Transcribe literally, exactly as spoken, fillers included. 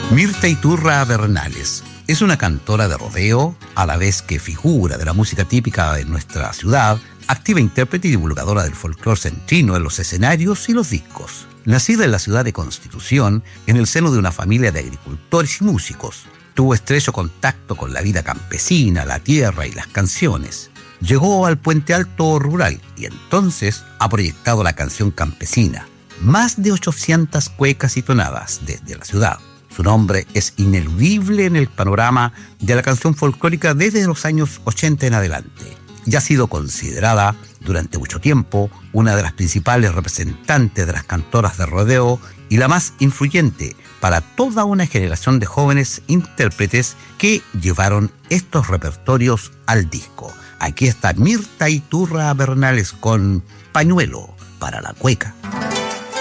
Mirta Iturra Bernales es una cantora de rodeo, a la vez que figura de la música típica de nuestra ciudad, activa intérprete y divulgadora del folclore centrino en los escenarios y los discos. Nacida en la ciudad de Constitución, en el seno de una familia de agricultores y músicos, tuvo estrecho contacto con la vida campesina, la tierra y las canciones. Llegó al Puente Alto rural y entonces ha proyectado la canción campesina. Más de ochocientas cuecas y tonadas desde la ciudad. Su nombre es ineludible en el panorama de la canción folclórica desde los años ochenta en adelante. Y ha sido considerada durante mucho tiempo una de las principales representantes de las cantoras de rodeo y la más influyente para toda una generación de jóvenes intérpretes que llevaron estos repertorios al disco. Aquí está Mirta Iturra Bernales con Pañuelo para la cueca.